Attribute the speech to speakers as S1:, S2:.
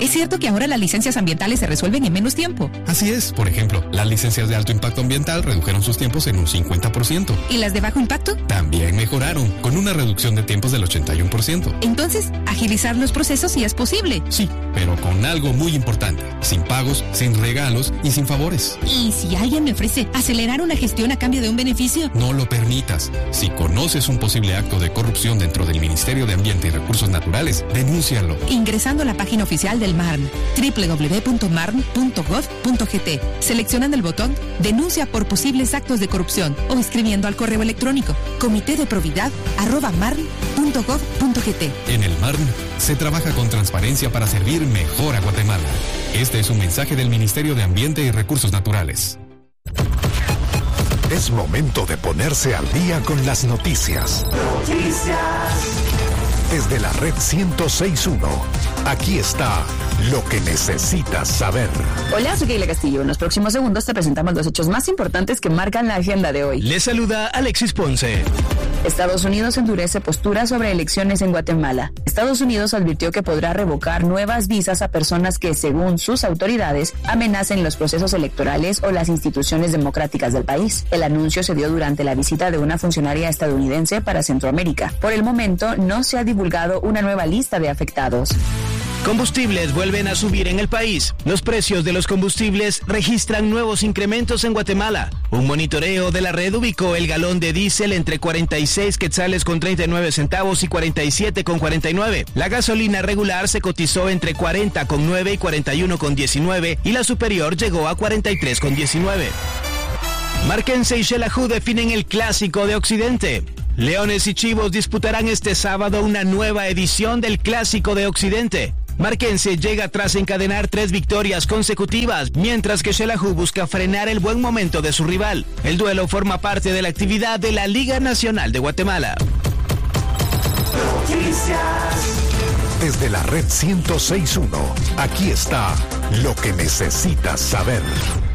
S1: ¿Es cierto que ahora las licencias ambientales se resuelven en menos tiempo?
S2: Así es. Por ejemplo, las licencias de alto impacto ambiental redujeron sus tiempos en un 50%.
S1: ¿Y las de bajo impacto?
S2: También mejoraron, con una reducción de tiempos del 81%.
S1: Entonces, agilizar los procesos sí es posible.
S2: Sí, pero con algo muy importante. Sin pagos, sin regalos y sin favores.
S1: ¿Y si alguien me ofrece acelerar una gestión a cambio de un beneficio?
S2: No lo permitas. Si conoces un posible acto de corrupción dentro del Ministerio de Ambiente y Recursos Naturales, denúncialo.
S1: Ingresando a la página oficial del MARN, www.marn.gov.gt, seleccionando el botón Denuncia por posibles actos de corrupción o escribiendo al correo electrónico comitedeprobidad@marn.gov.gt.
S2: En el MARN se trabaja con transparencia para servir mejor a Guatemala. Este es un mensaje del Ministerio de Ambiente y Recursos Naturales.
S3: Es momento de ponerse al día con las noticias. Desde la red 106.1, aquí está lo que necesitas saber.
S4: Hola, soy Keila Castillo. En los próximos segundos te presentamos los hechos más importantes que marcan la agenda de hoy.
S5: Les saluda Alexis Ponce.
S4: Estados Unidos endurece postura sobre elecciones en Guatemala. Estados Unidos advirtió que podrá revocar nuevas visas a personas que, según sus autoridades, amenacen los procesos electorales o las instituciones democráticas del país. El anuncio se dio durante la visita de una funcionaria estadounidense para Centroamérica. Por el momento, no se ha divulgado una nueva lista de afectados.
S5: Combustibles vuelven a subir en el país. Los precios de los combustibles registran nuevos incrementos en Guatemala. Un monitoreo de la red ubicó el galón de diésel entre 46 quetzales con 39 centavos y 47 con 49. La gasolina regular se cotizó entre 40 con 9 y 41 con 19 y la superior llegó a 43 con 19. Marquense y Xelajú definen el clásico de Occidente. Leones y Chivos disputarán este sábado una nueva edición del clásico de Occidente. Marquense llega tras encadenar 3 victorias consecutivas, mientras que Xelajú busca frenar el buen momento de su rival. El duelo forma parte de la actividad de la Liga Nacional de Guatemala.
S3: Desde la red 106.1, aquí está lo que necesitas saber.